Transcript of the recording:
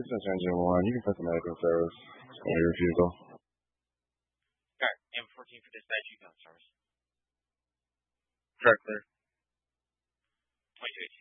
Engine 1, you can press the medical service on your refusal. Alright, M14 for dispatch, you can service. Correct, clear. 2218.